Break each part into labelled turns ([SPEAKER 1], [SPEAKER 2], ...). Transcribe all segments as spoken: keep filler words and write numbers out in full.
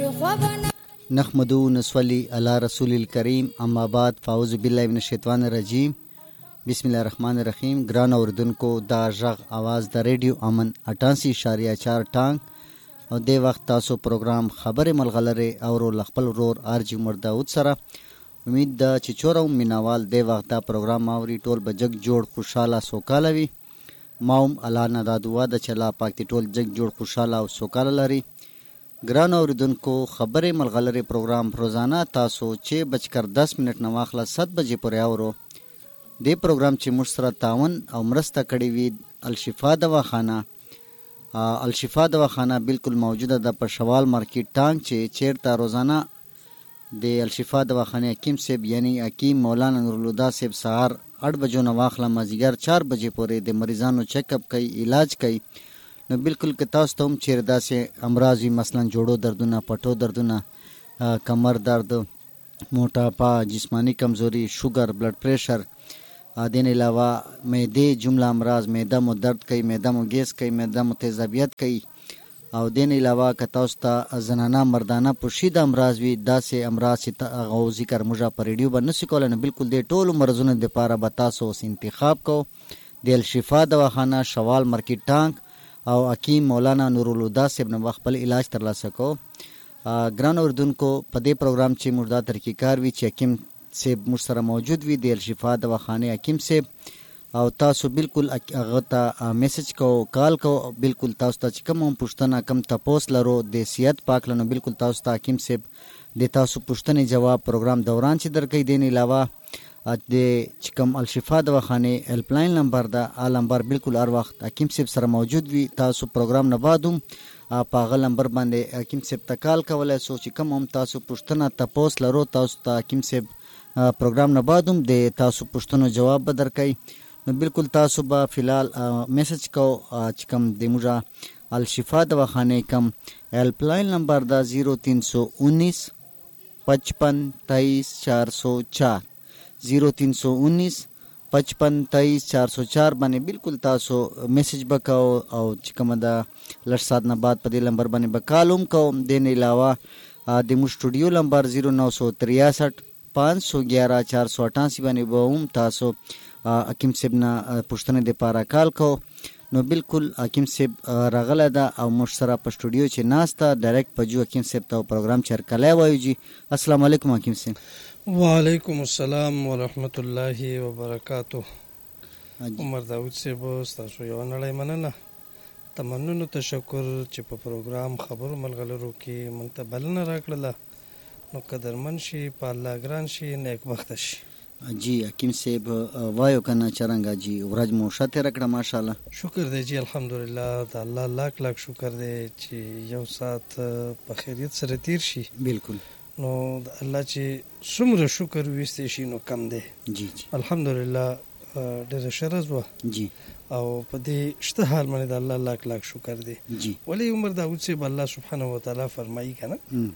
[SPEAKER 1] نحمدو نصلي علی رسول الکریم اما بعد فاعوذ بالله من الشیطان الرجیم بسم الله الرحمن الرحیم. ګران اوردونکو دا غږ आवाज د ریډیو امن اٹھاسی اشاریه چار ټانګ او د وخت تاسو پروګرام خبره ملغلره او خپل ورور ارجی عمر داود سره امید ده چې چورو مینوال د وخت دا پروګرام اوري ټول بجګ جوړ خوشاله سوکاله وي. ماوم الله نه دا دعا ده چې الله پاک ټول جګ جوړ خوشاله او سوکاله لري. ګران اوردونکو خبره ملغلره پروګرام روزانه تاسو چې بچکر دس منټ نه واخله ست بجې پورې اورو. د پروګرام چې موږ سره تعاون او مرسته کړې وي الشفا دواخانه. الشفا دواخانه بالکل موجوده ده په شوال مارکیټ ټانګ چې چیرته روزانه د الشفا دواخانه حکیم صاحب یعنی حکیم مولانا نورالهدی صاحب سهار आठ بجو نه واخله مازیګر چار بجې پورې د مریضانو چیک اپ کوي علاج کوي. نو بالکل که تاسو ته هم چیرې داسې امراض وي مثلا جوړو دردونه پټو دردونه کمر درد موټاپا جسمانی کمزوری شوګر بلډ پریشر دین علاوه معدې جمله امراض معده مو درد کوي معده مو ګیس کوي معده مو تیزابیت کوي او دین علاوه که تاسو ته زنانه مردانه پوشید امراض وي داسې امراض چې هغه ذکر موږ په ریډیو باندې نشو کولی نو بالکل د ټولو مرضونو دپاره به تاسو اوس انتخاب کو د الشفا دواخانه شوال مارکیټ ټانګ او حکیم مولانا نورالهدی صاحب نه خپل علاج ترلاسه کو. ګران اوردونکو په دې پروګرام چې موږ دا طریقې کار وي چې حکیم صاحب موږ سره موجود وي د الشفا دواخانه حکیم صاحب او تاسو بالکل هغه ته میسج کو کال کو بالکل تاسو ته چې کوم پوښتنه کوم تپوس لرو د صحت پاک لنو بالکل تاسو ته حکیم صاحب د تاسو پوښتنې جواب پروګرام دوران چې درکې دین علاوه د چې کوم الشفا دواخانه هیلپ لاین نمبر دا ا نمبر بالکل هر وخت حکیم صاحب سره موجود وي. تاسو پروګرام نه بعدوم په هغه نمبر باندې حکیم صاحب ته کال کولای سو چې کوم هم تاسو پوښتنه تپوس لرو تاسو ته حکیم صاحب پروګرام نه بعدوم د تاسو پوښتنو جواب به درکې. نو بالکل تاسو به فلحال میسج کو چې کوم د موږ الشفا دواخانه کوم هیلپ لاین نمبر دا زیرو تین سو انیس پچپن تیئیس چار سو چار زیرو تین سو انیس پچپن تیئیس چار سو چار باندې بالکل تاسو میسج وکاو او چې کومه دا لږ ساعت نه بعد په دې نمبر باندې به کال هم کوم. دین علاوه د مو سټوډیو نمبر زیرو نو سو تریاسٹھ پانچ سو گیارہ چار سو اٹھاسی باندې به هم تاسو حکیم صاحب نه پوښتنې دپاره کال کو. نو بالکل حکیم صاحب راغلی ده او موږ سره په سټوډیو چې ناسته ډایرکټ په جو حکیم صاحب ته پروګرام چرکلی وایو. جی السلام علیکم حکیم صاحب.
[SPEAKER 2] وعلیکم السلام ورحمت الله وبرکاته. عمر داود صاحب ستاسو یو نړۍ مننه تمنونو تشکر چې په پروګرام خبرو ملغلرو کې مونږ ته بلنه راکړله نو قدرمن شي په الله ګران شي نیکبخته شي.
[SPEAKER 1] جی حکیم صاحب وایو کنه چرنګه جی ورځ مو ښه تېره کړه ماشاءالله.
[SPEAKER 2] شکر دی جی الحمدلله د الله لاک لاک شکر دی چې یو ساعت په خیریت سره تیر شي.
[SPEAKER 1] بالکل
[SPEAKER 2] نو د الله چې څومره شکر ویستی شي نو کم دی.
[SPEAKER 1] جی جی
[SPEAKER 2] الحمدلله ډېره ښه ورځ وه
[SPEAKER 1] جی
[SPEAKER 2] او په دې شته حال باندې د الله لاک لاک شکر دی.
[SPEAKER 1] جی
[SPEAKER 2] ولی عمر داود صاحب الله سبحانه وتعالی فرمایي که نه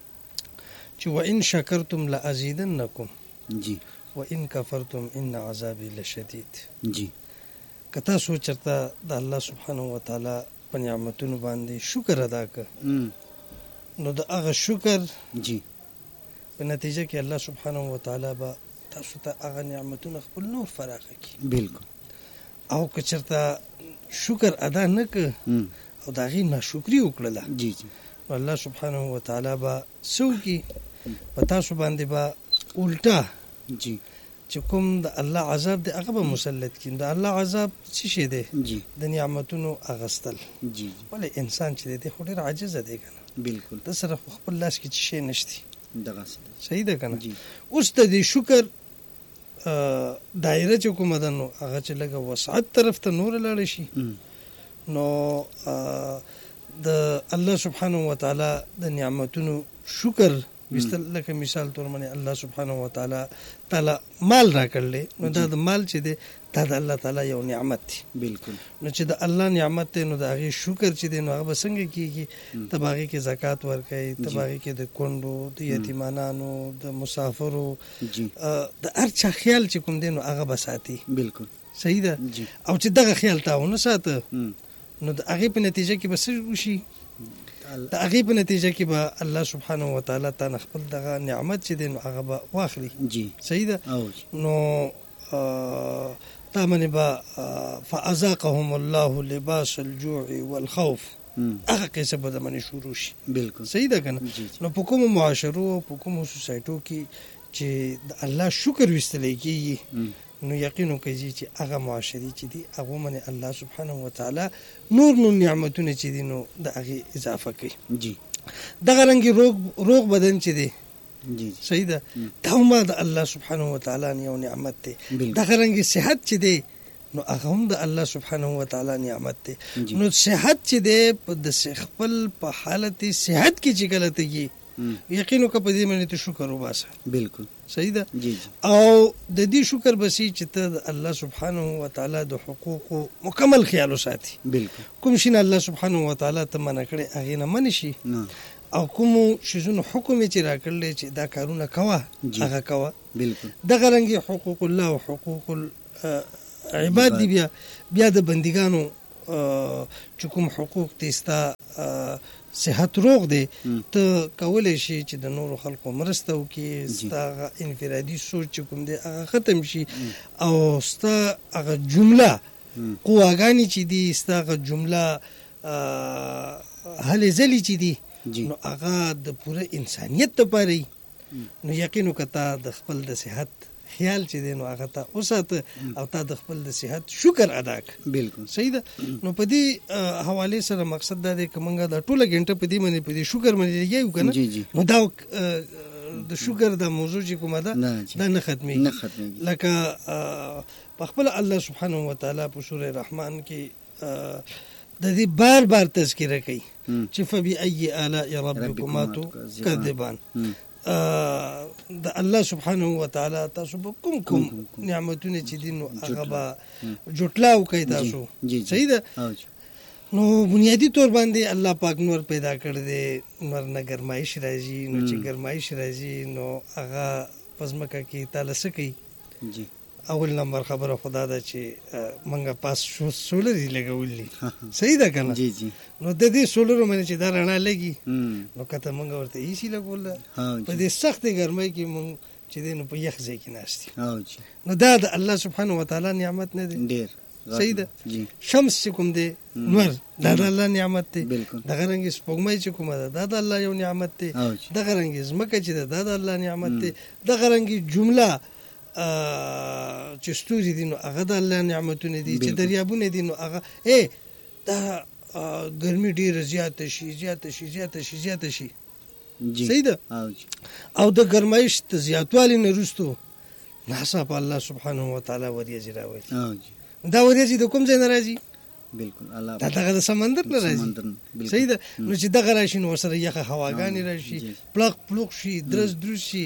[SPEAKER 2] چې وان شکرتم لازیدنکم
[SPEAKER 1] جی
[SPEAKER 2] وان کفرتم ان عذابی لشدید.
[SPEAKER 1] جی
[SPEAKER 2] که تاسو چېرته د الله سبحانه وتعالی په نعمتونو باندې شکر ادا کړه نو د هغه شکر
[SPEAKER 1] جی
[SPEAKER 2] په نتیجه کې الله سبحانه وتعالی به تاسو ته هغه نعمتونه خپل نور فراخه کړي.
[SPEAKER 1] بالکل
[SPEAKER 2] او که چېرته شکر ادا نه کړه او د هغې ناشکري وکړله
[SPEAKER 1] جی جی
[SPEAKER 2] نو الله سبحانه وتعالی به څه وکړي په تاسو باندې به الټا
[SPEAKER 1] جی
[SPEAKER 2] چې کوم د الله عذاب دی هغه به مسلط کړي. د الله عذاب څه شی دی؟
[SPEAKER 1] جی
[SPEAKER 2] د نعمتونو اخیستل.
[SPEAKER 1] جی
[SPEAKER 2] ولې انسان چې دی خو ډېر عاجزه دی که نه
[SPEAKER 1] بالکل
[SPEAKER 2] د سره خو خپل لاس کې څه شی نشتی.
[SPEAKER 1] دغسې
[SPEAKER 2] صحیح ده که نه.
[SPEAKER 1] جی
[SPEAKER 2] اوس د دې شکر دایره چې کومه ده نو هغه چې لږه وسعت طرف ته نور لاړه شي نو د الله سبحانه وتعالی د نعمتونو شکر وستل. لکه مثال طور باندې الله سبحانه وتعالی تعالی مال راکړلی نو دا د مال چې دی دا د الله تعالی یو نعمت دی.
[SPEAKER 1] بالکل
[SPEAKER 2] نو چې د الله نعمت دی نو د هغې شکر چې دی نو هغه به څنګه کېږي؟ ته به هغې کې زکات ورکوې ته به هغې کې د کونډو د یتیمانانو د مسافرو د هر چا خیال چې کوم دی نو هغه به ساتي.
[SPEAKER 1] بالکل
[SPEAKER 2] صحیح ده. او چې دغه خیال تا ونه ساته نو د هغې په نتیجه کې به څه وشي؟ د هغې په نتیجه کې به الله سبحانه وتعالی تا نه خپل دغه نعمت چې دی نو هغه به واخلي.
[SPEAKER 1] جی
[SPEAKER 2] صحیح ده. نو تا باندې به فاذاقهم الله لباس الجوع والخوف هغه قصه به د باندې شروع شي.
[SPEAKER 1] بالکل
[SPEAKER 2] صحیح ده که نه. نو په کومو معاشرو او په کومو سوسایټو کې چې د الله شکر ویستلی کېږي نو یقین وکړئ چې هغه معاشرې چې دي هغو باندې الله سبحانه وتعالی نور نور نعمتونه چې دي نو د هغې اضافه کوي.
[SPEAKER 1] جی
[SPEAKER 2] دغه رنګې روغ روغ بدن چې دی
[SPEAKER 1] جی
[SPEAKER 2] صحیح ده دا هم د الله سبحانه وتعالی یو نعمت دی. دغه رنګې صحت چې دی نو هغه هم د الله سبحانه وتعالی نعمت دی. نو صحت چې دی په د خپل په حالت صحت کې چې کله ته یې یقین وکړه په دې باندې ته شکر وباسه.
[SPEAKER 1] بالکل
[SPEAKER 2] صحیح ده.
[SPEAKER 1] جی
[SPEAKER 2] او د دې شکر بسې چې ته د الله سبحانه وتعالی د حقوقو مکمل خیال وساتي.
[SPEAKER 1] بالکل
[SPEAKER 2] کوم شي نه الله سبحانه وتعالی ته منع کړی هغې نه منې شي او کومو شیزونو حکم یې چې راکړلی چې دا کارونه کوه هغه کوه.
[SPEAKER 1] بالکل
[SPEAKER 2] دغه رنګې حقوق الله او حقوق عباد دي. بیا بیا د بندګانو چې کوم حقوق دي ستا صحت روغ دی ته کولی شي چې د نورو خلکو مرسته وکړي ستا انفرادي سوچ چې کوم دی هغه ختم شي او ستا هغه جمله قواګانې چې دي ستا هغه جمله هلې ځلې چې دي نو هغه د پوره انسانیت دپاره وي. نو یقین وکړه تا د خپل د صحت خیال چې دی نو هغه ته وساته او تا د خپل د صحت شکر ادا کړه.
[SPEAKER 1] بالکل
[SPEAKER 2] صحیح ده. نو په دې حوالې سره مقصد دا دی که موږ دا ټوله ګنټه په دې باندې په دې شکر باندې لګیا یو که نه نو دا د شکر دا موضوع چې کومه ده دا نه ختمېږي. لکه په خپله الله سبحانه وتعالی په سوره رحمان کې د دې بار بار تذکره کوي چې فبأي آلاء ربکما تکذبان. د الله سبحانه وتعالی تاسو به کوم کوم نعمتونه چې دي نو هغه به جوټلا وکړئ تاسو. صحیح ده. نو بنیادی طور باندې الله پاک نور پیدا کړی دی. نور نه ګرمایش راځي نو چې ګرمایش راځي نو هغه په ځمکه کې تعالی څه کوي. اول نمبر خبره خدا ده چې منګه پاس سولر یې لګولي. صحیح ده که نه. نو د دې سولرو باندې چې دا رڼا لګي نو که ته موږ ورته ایسي لګوله په دې سختې ګرمۍ کې موږ چې دی نو په یخ ځای کې ناست یو. نو دا د الله سبحانه وتعالی نعمت نه دی ډېر. صحیح ده. شمس چې کوم دی نور دا د الله نعمت دی. دغه رنګې سپوږمۍ چې کومه ده دا د الله یو نعمت دی. دغه رنګې ځمکه چې ده دا د الله نعمت دی. دغه رنګې جمله چې ستوري دي نو هغه د الله نعمتونه دي. چې دریابونه دي نو هغه ای دا ګرمي ډېره زیاته شي زیاته شي زیاته شي زیاته شي. صحیح ده. او د ګرمایش د زیاتوالي نه وروستو ناڅاپه الله سبحانه وتعالی وریځې راولي. دا وریځې د کوم ځای نه راځي؟
[SPEAKER 1] بالکل الله
[SPEAKER 2] دا دغه د سمندر نه راځي. صحیح ده. نو چې دغه راشي نو ورسره یخه هواګانې راشي پلق پلوق شي درز دروز شي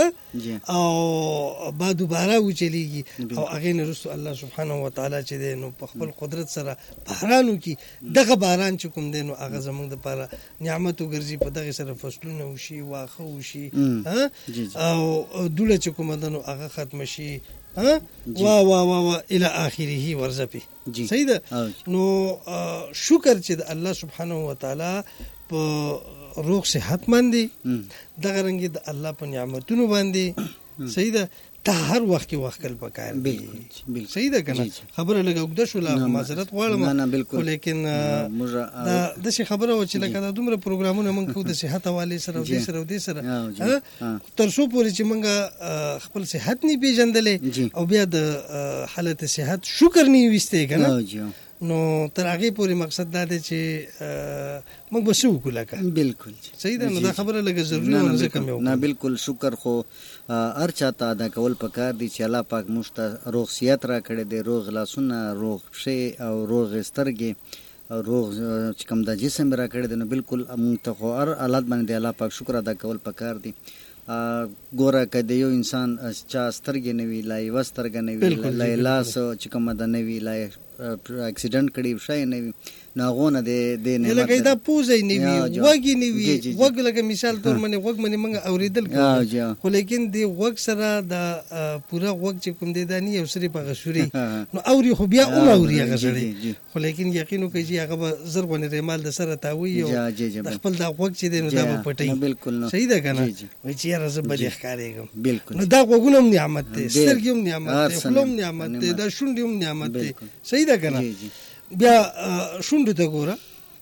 [SPEAKER 2] او باد و باران وچلیږي او هغې نه وروستو الله سبحانه وتعالی چې دی نو په خپل قدرت سره باران وکړي. دغه باران چې کوم دی نو هغه زموږ دپاره نعمت وګرځي. په دغې سره فصلونه وشي واښه وشي او دوله چې کومه ده نو هغه ختمه شي وا وا وا وا الى اخره ورزپی. صحیح ده. نو شکر چې د الله سبحانه وتعالی په روغ صحت باندې دغه رنګې د الله په نعمتونو باندې صحیح ده ته هر وخت کې وخت کل پکار دی. صحیح ده که نه. خبره لږه اوږده شوله معذرت غواړم خو لیکن دا داسې خبره وه چې لکه دا دومره پروګرامونه موږ کوو د صحت حوالې سره او دې سره او دې سره تر څو پورې چې موږ خپل صحت نه پېژندلی او بیا د حالت صحت شکر نه ویستی که نه نو تر هغې پورې مقصد دا دی چې موږ به څه وکړو لکه. بالکل صحیح ده. نو دا خبره لږه ضروري وه ځکه مې وکړه. نه
[SPEAKER 1] بالکل شکر خو هر چا ته ادا کول پکار دي چې الله پاک موږ ته روغ صحت را کړی دی. روغ لاسونه روغ پښې او روغ سترګې او روغ چې کوم دا جسم را کړی دی نو بالکل موږ ته خو هر حالت باندې د الله پاک شکر ادا کول پکار دي. ګوره که د یو انسان چا سترګې نه وي لا یوه سترګه نه وي لا یې لاس چې کومه ده نه وي لا یې اکسیډنټ کړي شی نه وي ناغونه د د نه
[SPEAKER 2] لکه دا پوزې نه وي وګي نه
[SPEAKER 1] جی، جی،
[SPEAKER 2] وي
[SPEAKER 1] جی.
[SPEAKER 2] وګ لکه مثال تور باندې وګ باندې موږ اوریدل
[SPEAKER 1] آه، جی،
[SPEAKER 2] کوو
[SPEAKER 1] آه.
[SPEAKER 2] خو لیکن دی وګ سره د پورا وګ چې کوم دی دانی یو سری په غشوري نو اوري خو بیا او اوري هغه
[SPEAKER 1] جی، جی،
[SPEAKER 2] سره
[SPEAKER 1] جی.
[SPEAKER 2] خو لیکن یقینو کوي چې هغه به زرغونه ریمال د سره تاوي او
[SPEAKER 1] جا، جی، جی،
[SPEAKER 2] د خپل د وګ چې دی نو
[SPEAKER 1] جی،
[SPEAKER 2] دا
[SPEAKER 1] آه.
[SPEAKER 2] به پټي
[SPEAKER 1] نو بالکل نو.
[SPEAKER 2] صحیح ده کنه
[SPEAKER 1] جی، جی.
[SPEAKER 2] وای چې یاره زبر
[SPEAKER 1] جی.
[SPEAKER 2] ښکارېږم
[SPEAKER 1] بالکل
[SPEAKER 2] نو دا وګونه هم نعمت دی
[SPEAKER 1] ډېر.
[SPEAKER 2] سترګې هم نعمت
[SPEAKER 1] هر
[SPEAKER 2] دی
[SPEAKER 1] څه
[SPEAKER 2] خلوم
[SPEAKER 1] نعمت.
[SPEAKER 2] نعمت دی
[SPEAKER 1] نعمت.
[SPEAKER 2] دا شونډې هم نعمت دی
[SPEAKER 1] بالکل.
[SPEAKER 2] صحیح ده کنه
[SPEAKER 1] جی، جی.
[SPEAKER 2] بیا آه، شونډو ته ګوره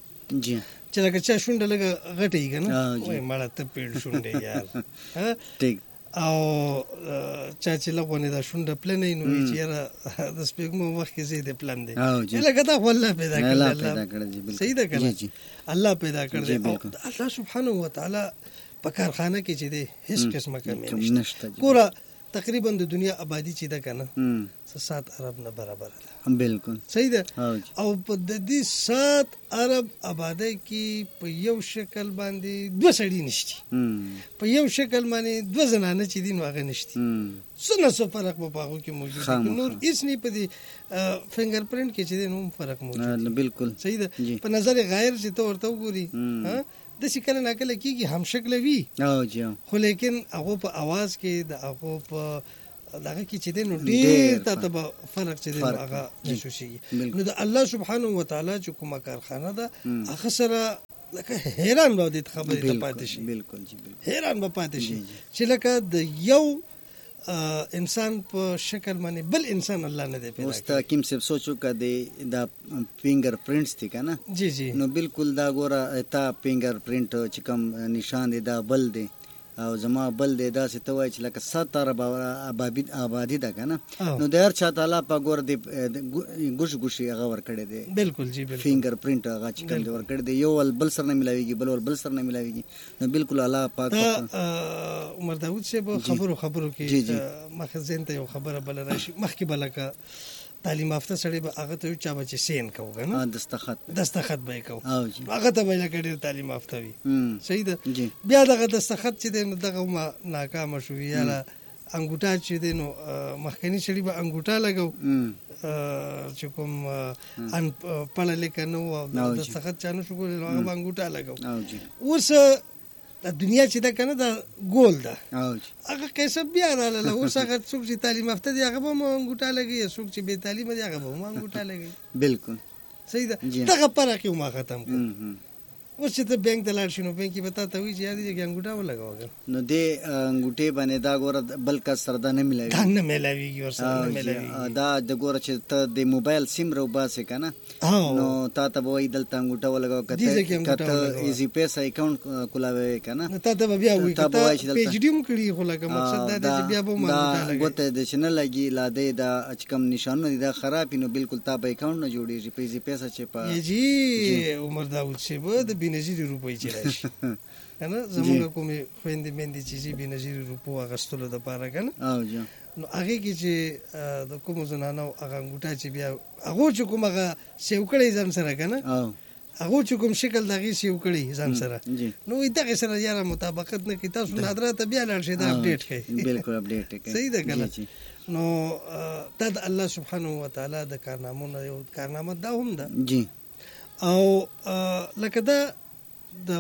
[SPEAKER 1] جی
[SPEAKER 2] چې لکه چا شونډه لګه غټي کنه
[SPEAKER 1] آه، جی.
[SPEAKER 2] وای مړه ته پیړ شونډه یار ها؟
[SPEAKER 1] ټیک
[SPEAKER 2] او آه، چا چې لغونه دا شونډه پلنې نو وی چې یاره د سپېږمو وخت کې زیاده پلن دی
[SPEAKER 1] آه، جی.
[SPEAKER 2] لکه دا خو الله پیدا کړی
[SPEAKER 1] الله
[SPEAKER 2] الله
[SPEAKER 1] پیدا کړی، جی، بالکل.
[SPEAKER 2] صحیح ده
[SPEAKER 1] جی،
[SPEAKER 2] کنه
[SPEAKER 1] جی.
[SPEAKER 2] الله پیدا کړی
[SPEAKER 1] جی،
[SPEAKER 2] دی. او
[SPEAKER 1] بالکل.
[SPEAKER 2] الله سبحانه و تعالی په کارخانه کې چې دی هیڅ قسمه کمی
[SPEAKER 1] کم
[SPEAKER 2] نشته
[SPEAKER 1] نشته، جی.
[SPEAKER 2] ګوره تقریبا د دنیا آبادی چې ده کنه
[SPEAKER 1] هم،
[SPEAKER 2] سات ارب نه برابر ده
[SPEAKER 1] بالکل.
[SPEAKER 2] صحیح ده
[SPEAKER 1] آه، جی.
[SPEAKER 2] او په د دې سات ارب آبادی کې په یو شکل باندې دوه سړي نشتی
[SPEAKER 1] هم،
[SPEAKER 2] په یو شکل باندې دوه زنانه چې دین واغې نشتی
[SPEAKER 1] هم،
[SPEAKER 2] څه نه څه فرق په هغو کې موجود
[SPEAKER 1] خامخا.
[SPEAKER 2] دی نور هیڅ نه په دې فنگر پرینټ کې چې دی نو فرق
[SPEAKER 1] آه،
[SPEAKER 2] موجود
[SPEAKER 1] نو
[SPEAKER 2] دی
[SPEAKER 1] بالکل.
[SPEAKER 2] صحیح ده
[SPEAKER 1] جی.
[SPEAKER 2] په نظر غیر چې ته ورته وګوري
[SPEAKER 1] هم.
[SPEAKER 2] ها د شي کله نه کله کېږي هم شکل وي
[SPEAKER 1] آه، جی، آه.
[SPEAKER 2] خو لیکن هغه په आवाज کې د هغه په دغه کې چې دی نو
[SPEAKER 1] ډېر
[SPEAKER 2] ډېر
[SPEAKER 1] فرق.
[SPEAKER 2] ته به فرق چې دی نو
[SPEAKER 1] فرق.
[SPEAKER 2] هغه
[SPEAKER 1] جی.
[SPEAKER 2] محسوسېږي
[SPEAKER 1] بالکل.
[SPEAKER 2] نو د الله سبحانه و تعالی چې کومه کارخانه ده
[SPEAKER 1] هم.
[SPEAKER 2] هغه سره لکه حیران به دې خبرې ته
[SPEAKER 1] بالکل،
[SPEAKER 2] پاتې شي
[SPEAKER 1] بالکل، جی، بالکل.
[SPEAKER 2] حیران به پاتې شي
[SPEAKER 1] جی، جی.
[SPEAKER 2] چې لکه د یو آه، انسان په شکل باندې بل انسان الله نه دی پیدا
[SPEAKER 1] اوس
[SPEAKER 2] کړی
[SPEAKER 1] ته کوم څه سوچو کده دا فینګر پرینټس دي کنه
[SPEAKER 2] جی جی
[SPEAKER 1] نو بالکل دا ګوره تا فینګر پرینټ چې کوم نشان دی دا بل دی او زما بل دی دا څه ته وای چې لکه ستر آبادی آبادی ده کنه
[SPEAKER 2] آه.
[SPEAKER 1] نو د هر چا تعالی په ګور دی ګوش ګوشي هغه ور کړی دی
[SPEAKER 2] بالکل جی بالکل
[SPEAKER 1] فینګر پرینټ هغه چې کوم دی ور کړی دی یو ول بل سره نه ملاويږي بل ول بل سره نه ملاويږي نو بالکل الله پاک
[SPEAKER 2] دا آه، عمر داوود صاحب خبرو خبرو
[SPEAKER 1] جی،
[SPEAKER 2] کې
[SPEAKER 1] جی.
[SPEAKER 2] آه، مخ زین ته یو خبره بل راشي مخکې بلکه تعلیم یافته سړی به هغه ته یو چا بچ سین کو کنه
[SPEAKER 1] ا دستخط
[SPEAKER 2] دستخط به کو
[SPEAKER 1] او جی
[SPEAKER 2] هغه ته به لکه ډیر تعلیم یافته وي
[SPEAKER 1] هم
[SPEAKER 2] صحیح ده
[SPEAKER 1] جی
[SPEAKER 2] بیا دغه دستخط چې دی نو دغه ما ناکام شو یاله انګوټا چې دی نو آه، مخکنی سړی به انګوټا لګاو
[SPEAKER 1] هم
[SPEAKER 2] آه، چې کوم آه، ان پړه لیکنه نو او
[SPEAKER 1] او جی.
[SPEAKER 2] دستخط چانه شو کولای هغه به انګوټا لګاو
[SPEAKER 1] او جی
[SPEAKER 2] اوس د دنیا چې دا کنه دا ګول ده
[SPEAKER 1] او جی
[SPEAKER 2] هغه کیسه بیا رااله اوس هغه څوک چې تعلیم یافته دی هغه به مو انګوټا لګي څوک چې بې تعلیم دی هغه به مو انګوټا لګي
[SPEAKER 1] بالکل
[SPEAKER 2] صحیح
[SPEAKER 1] جی.
[SPEAKER 2] ده دغه فرق یو ما ختم کړ
[SPEAKER 1] هم هم
[SPEAKER 2] اوس چې ته بینک ته لاړ شې نو بینک کې به تا ته وایي چې یاد دي چې انګوټا ولګوه
[SPEAKER 1] نو دې انګوټې باندې دا ګوره بل کس سره دا نه ملایي
[SPEAKER 2] دا نه میلاویږي ورسره نه
[SPEAKER 1] او
[SPEAKER 2] میلاویږي
[SPEAKER 1] جی، دا د ګوره چې ته د موبایل سیم رو باسه کنه
[SPEAKER 2] او
[SPEAKER 1] نو تا ته به وایي دلته انګوټه ولګاو
[SPEAKER 2] دې ځای کې
[SPEAKER 1] کته
[SPEAKER 2] انګوټه
[SPEAKER 1] کته
[SPEAKER 2] ولګوه.
[SPEAKER 1] ایزی پیسه اکاونټ کولاوي کنه
[SPEAKER 2] نو تا ته به بیا وایي
[SPEAKER 1] تا به وایي چې
[SPEAKER 2] که
[SPEAKER 1] دلته-
[SPEAKER 2] ته پی ایچ ډي هم کړي خو لکه مقصد دا دی چې بیا به مو
[SPEAKER 1] دا
[SPEAKER 2] انګوټا لګي
[SPEAKER 1] ګوته د شنه لګي لا دې دا چې کوم نشانونه دي دا خراب نو بالکل تا به اکاونټ نه جوړیږي په ایزی پیسه چې په
[SPEAKER 2] یې جی عمر داوود صاحب د بنظیر روپۍ چې راشي کنه زموږ کومې خويندې مندې چې زی بنظیر روپو اغستلو د پاره کنه
[SPEAKER 1] او جی
[SPEAKER 2] نو هغه کې چې آه، د کوم زنانو هغه انګوټا چې بیا هغه چې کوم هغه سیو کړی ځان سره کنه
[SPEAKER 1] او
[SPEAKER 2] هغه چې کوم شکل دغه سیو کړی ځان سره
[SPEAKER 1] جی
[SPEAKER 2] نو دغه سره یاره مطابقت نه کی تاسو نادره ته بیا لاړ شئ دا اپډیټ کړئ
[SPEAKER 1] بالکل اپډیټ کړئ
[SPEAKER 2] صحیح ده کنه
[SPEAKER 1] جی، جی.
[SPEAKER 2] نو آه، دا د الله سبحانه و تعالی د کارنامو نه یو کارنامه دا هم ده
[SPEAKER 1] جی
[SPEAKER 2] او آه، لکه دا د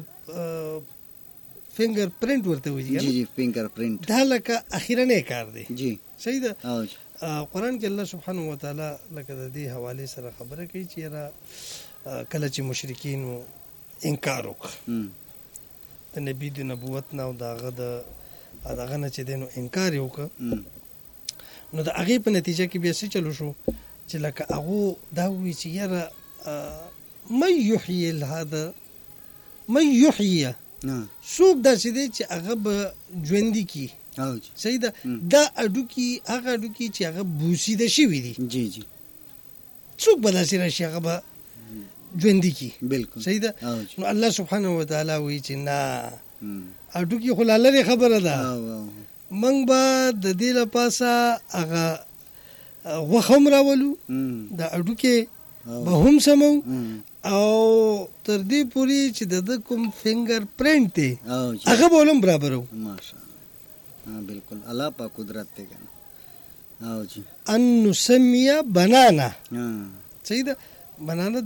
[SPEAKER 2] فینګر پرینټ ورته وایي
[SPEAKER 1] جی
[SPEAKER 2] کنه
[SPEAKER 1] جی فینګر پرینټ
[SPEAKER 2] دا لکه اخیرنی کار دی
[SPEAKER 1] جی
[SPEAKER 2] صحیح ده
[SPEAKER 1] او جی
[SPEAKER 2] آه، قرآن کې الله سبحانه و تعالی لکه د دې حواله سره خبره کوي چې را کله چې مشرکین انکار وکړ
[SPEAKER 1] هم
[SPEAKER 2] د نبی د نبوت نه او داغه د داغه نه چې دینو انکار یې وکړ
[SPEAKER 1] هم
[SPEAKER 2] نو د هغې په نتیجه کې بیا څه چلو شو چې لکه هغه دا وایي چې یاره آه، من یحیی هذا من یحیی
[SPEAKER 1] نه
[SPEAKER 2] څوک داسې دی چې هغه به ژوندي کي
[SPEAKER 1] او جی
[SPEAKER 2] صحیح ده
[SPEAKER 1] م.
[SPEAKER 2] دا اډوکي هغه اډوکي چې هغه بوسیده شوي دي
[SPEAKER 1] جی جی
[SPEAKER 2] څوک به داسې راشي هغه به ژوندي کي
[SPEAKER 1] بالکل
[SPEAKER 2] صحیح ده
[SPEAKER 1] او جی
[SPEAKER 2] نو الله سبحانه و تعالی وایي چې نه
[SPEAKER 1] هم
[SPEAKER 2] اډوکي خو لا لرې خبره ده
[SPEAKER 1] او او
[SPEAKER 2] موږ به د دې لپاسه هغه غوښه هم راولو
[SPEAKER 1] هم
[SPEAKER 2] د اډوکې
[SPEAKER 1] او
[SPEAKER 2] به هم سمو
[SPEAKER 1] هم
[SPEAKER 2] او تر دې پورې چې د ده کوم فینګر پرینټ دی
[SPEAKER 1] او جی
[SPEAKER 2] هغه به ولهم برابرو
[SPEAKER 1] ماشاءالله ها بالکل الله پاک قدرت ته کنه او جی
[SPEAKER 2] ان نسميه بنانا
[SPEAKER 1] ها
[SPEAKER 2] صحیح ده بنانا دا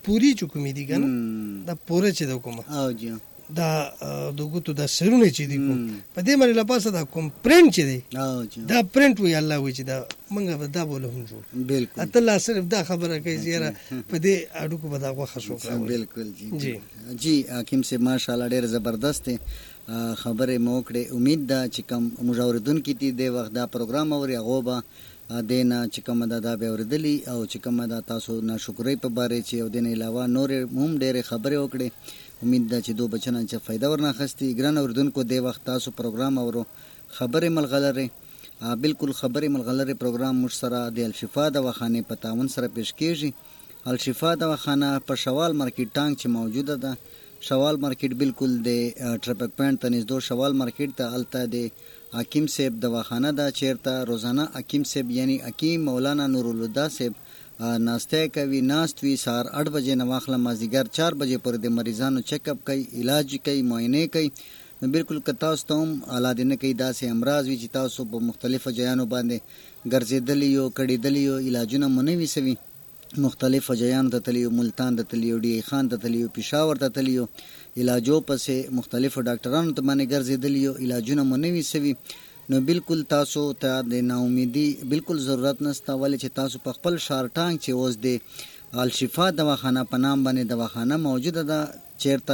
[SPEAKER 2] پوری چې کومې دي کنه دا پوره چې د کومه
[SPEAKER 1] او جی
[SPEAKER 2] دا د ګوتو د سرونه چې دي کوم په دې باندې لپاسه دا کوم پرنټ چې دی
[SPEAKER 1] او جی
[SPEAKER 2] دا پرنټ وی الله وی چې دا منګه دا بوله هم جوړ
[SPEAKER 1] بالکل
[SPEAKER 2] اته لا صرف دا خبره کوي زیره په دې اډو کو بدا غوخه شو کړو
[SPEAKER 1] بالکل جی
[SPEAKER 2] جی
[SPEAKER 1] جی حکیم سے ماشاءالله ډېر زبردست خبره موکړه. امید ده چې کوم مجاوردونکو تی د وخت دا پروګرام اوري هغه به دینا چې کوم دا دا به اوردلی او چې کوم دا تاسو ناشکرۍ په باره چې او دین علاوه نور هم ډېر خبره وکړي. امید ده چې دو بچنه چې فائدہ ورنه خستي. ګران اوردونکو د وخت تاسو پروګرام اورو خبره ملغلره بالکل خبره ملغلره پروګرام مش سره د الشفا دواخانه په تعاون سره پیش کیږي. الشفا دواخانه په شوال مارکیټ ټانګ چې موجوده ده. شوال مارکیټ بالکل د ټریفک پوینټ ته نږدې شوال مارکیټ ته الته د حکیم صاحب دواخانه ده چیرته روزانه حکیم صاحب یعنی حکیم مولانا نورالهدی صاحب ناسته کوي. ناست وی سار आठ بجې نه واخله مازیګر चार بجې پر د مریضانو چیک اپ کوي علاج کوي معاینه کوي. بالکل کتا ستوم علادینه کوي داسې امراض وی چې تاسو په مختلفو جیانو باندې ګرځېدلی یو کړېدلی یو علاجونه منوي سوي مختلف جیانو ته تلیو ملتان ته تلیو ډی خان ته تلیو پېښور ته تلیو علاجو پسې مختلفو ډاکټرانو ته باندې ګرځېدلی یو علاجونه منوي سوي. نو بالکل تاسو ته د ناامیدي بالکل ضرورت نشته ولې چې تاسو په خپل شار ټانګ چې اوس د الشفا دواخانه په نام باندې دواخانه موجوده ده چیرته